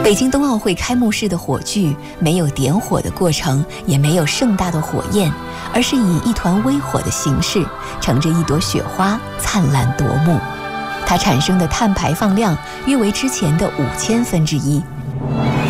北京冬奥会开幕式的火炬没有点火的过程，也没有盛大的火焰，而是以一团微火的形式，乘着一朵雪花灿烂夺目。它产生的碳排放量约为之前的5000分之一，